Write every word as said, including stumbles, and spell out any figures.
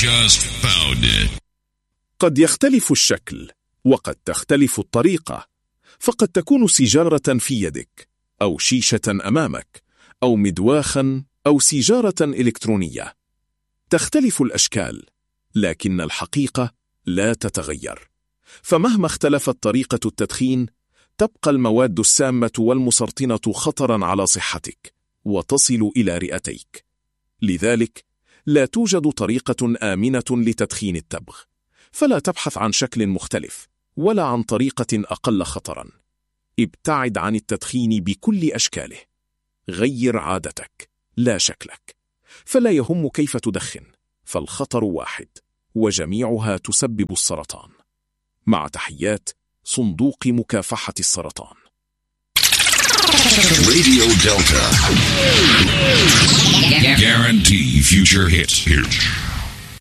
just found it. قد يختلف الشكل وقد تختلف الطريقة، فقد تكون سيجارة في يدك أو شيشة أمامك أو مدواخا أو سيجارة إلكترونية. تختلف الأشكال، لكن الحقيقة لا تتغير. فمهما اختلفت طريقة التدخين، تبقى المواد السامة والمسرطنة خطرا على صحتك وتصل إلى رئتيك. لذلك لا توجد طريقة آمنة لتدخين التبغ، فلا تبحث عن شكل مختلف ولا عن طريقة أقل خطرا. ابتعد عن التدخين بكل أشكاله. غير عادتك لا شكلك، فلا يهم كيف تدخن، فالخطر واحد وجميعها تسبب السرطان. مع تحيات صندوق مكافحة السرطان. Radio Delta. Guarantee future hits.